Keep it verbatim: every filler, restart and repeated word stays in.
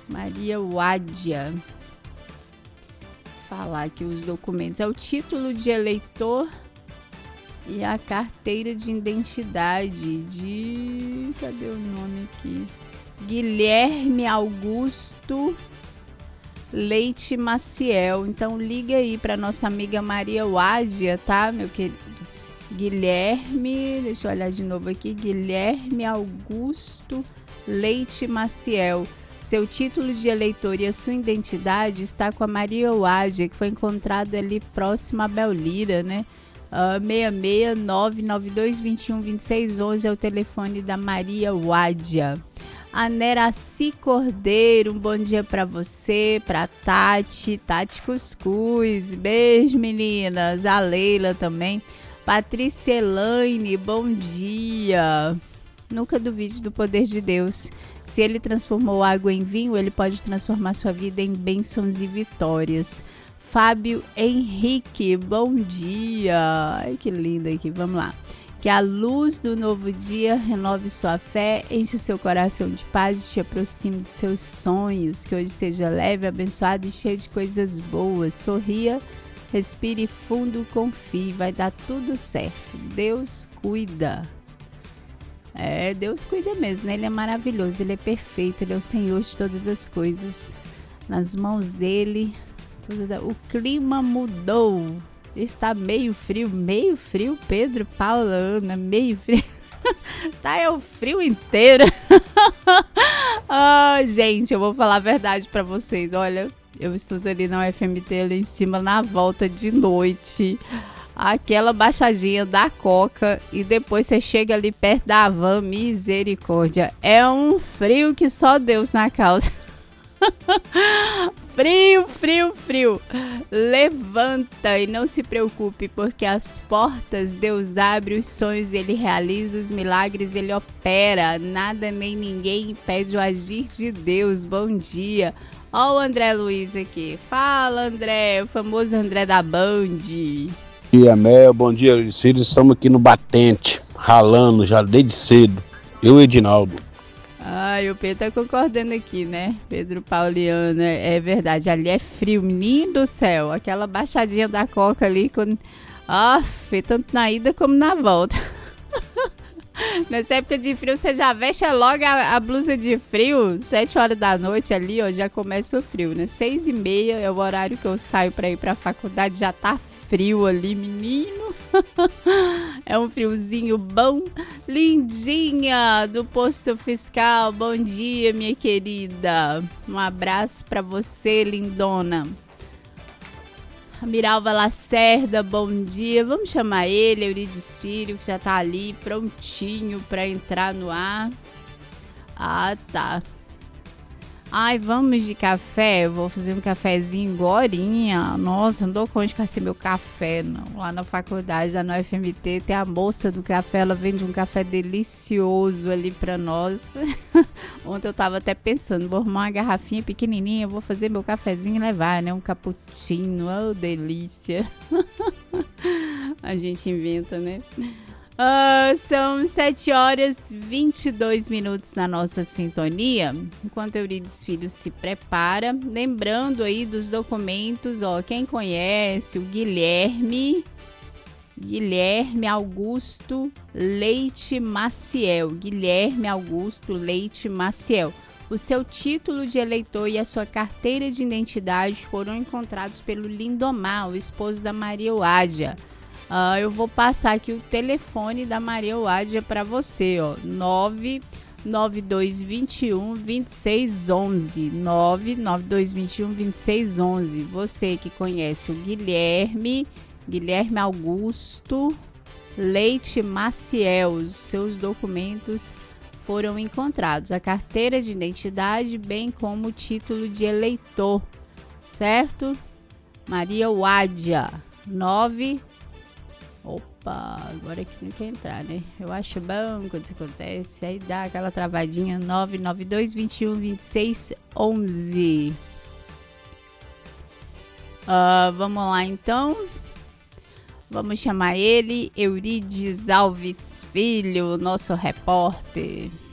Maria Wádia. Falar aqui os documentos. É o título de eleitor e a carteira de identidade de... Cadê o nome aqui? Guilherme Augusto Leite Maciel. Então liga aí para nossa amiga Maria Wádia, tá, meu querido? Guilherme, deixa eu olhar de novo aqui. Guilherme Augusto Leite Maciel. Seu título de eleitor e a sua identidade está com a Maria Wádia, que foi encontrado ali próximo a Belmira, né? Uh, seis seis nove nove dois dois um dois seis um um é o telefone da Maria Wádia. A Neraci Cordeiro, um bom dia para você, para Tati, Tati Cuscuz, beijo meninas, a Leila também. Patrícia Elaine, bom dia. Nunca duvide do poder de Deus. Se ele transformou água em vinho, ele pode transformar sua vida em bênçãos e vitórias. Fábio Henrique, bom dia. Ai, que lindo aqui, vamos lá. Que a luz do novo dia renove sua fé, enche o seu coração de paz e te aproxime dos seus sonhos. Que hoje seja leve, abençoado e cheio de coisas boas. Sorria, respire fundo, confie, vai dar tudo certo. Deus cuida. É, Deus cuida mesmo, né? Ele é maravilhoso, ele é perfeito, ele é o Senhor de todas as coisas. Nas mãos dele, toda... o clima mudou. Está meio frio, meio frio, Pedro, Paula, Ana, meio frio. Tá, é o frio inteiro. Ai, gente, eu vou falar a verdade pra vocês. Olha, eu estudo ali na U F M T, ali em cima, na volta de noite. Aquela baixadinha da Coca e depois você chega ali perto da van, misericórdia. É um frio que só Deus na causa. Frio, frio, frio. Levanta e não se preocupe, porque as portas Deus abre, os sonhos Ele realiza, os milagres Ele opera. Nada nem ninguém impede o agir de Deus. Bom dia. Ó o André Luiz aqui. Fala, André, o famoso André da Band. Bom dia, Mel. Bom dia, filhos. Estamos aqui no batente, ralando já desde cedo. Eu e Edinaldo. Ai, o Pedro tá concordando aqui, né? Pedro Pauliana, é verdade. Ali é frio, menino do céu. Aquela baixadinha da Coca ali, quando... Aff, tanto na ida como na volta. Nessa época de frio, você já veste logo a, a blusa de frio. Sete horas da noite ali, ó, já começa o frio, né? Seis e meia é o horário que eu saio pra ir pra faculdade, já tá frio ali, menino. É um friozinho bom. Lindinha do posto fiscal, bom dia, minha querida. Um abraço pra você, lindona. Miralva Lacerda, bom dia. Vamos chamar ele, Eurides Filho, que já tá ali prontinho pra entrar no ar. Ah, tá. Ai, vamos de café? Eu vou fazer um cafezinho agorinha. Nossa, não dou conta de fazer meu café, não. Lá na faculdade, lá no U F M T, tem a moça do café, ela vende um café delicioso ali pra nós. Ontem eu tava até pensando, vou arrumar uma garrafinha pequenininha, vou fazer meu cafezinho e levar, né? Um cappuccino, oh, delícia. A gente inventa, né? Uh, são sete horas e vinte e dois minutos na nossa sintonia. Enquanto Eurides Filho se prepara, lembrando aí dos documentos, ó, quem conhece o Guilherme Guilherme Augusto Leite Maciel, Guilherme Augusto Leite Maciel. O seu título de eleitor e a sua carteira de identidade foram encontrados pelo Lindomar, o esposo da Maria Wádia. Uh, eu vou passar aqui o telefone da Maria Wádia para você, ó, nove nove dois dois um dois seis um um, nove nove dois dois um dois seis um um. Você que conhece o Guilherme, Guilherme Augusto Leite Maciel, os seus documentos foram encontrados, a carteira de identidade, bem como o título de eleitor, certo? Maria Wádia, nove... Opa, agora que não quer entrar, né? Eu acho bom quando isso acontece. Aí dá aquela travadinha. nove nove dois dois um dois seis um um. Uh, vamos lá, então. Vamos chamar ele, Eurides Alves Filho, nosso repórter.